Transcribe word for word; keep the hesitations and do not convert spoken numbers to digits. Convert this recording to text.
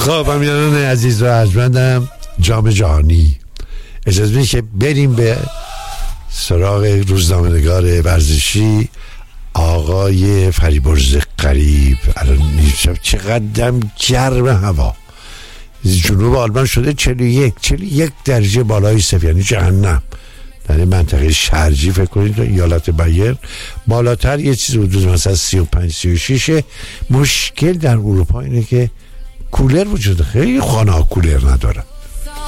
خب امیران عزیز و ارجمندم، جام جهانی، اجازه بدید که بریم به سراغ روزنامه‌نگار ورزشی آقای فریبرز قریب. الان میشم چقدر گرم هوا، جنوب آلمان شده چهل و یک چهل و یک درجه بالای صفر، یعنی جهنم. در این منطقه شرجی فکر کنید ایالت بایر بالاتر یه چیز حدود مثلا سی و پنج سی و شش. مشکل در اروپا اینه که کولر وجود، خیلی خانه ها کولر ندارن.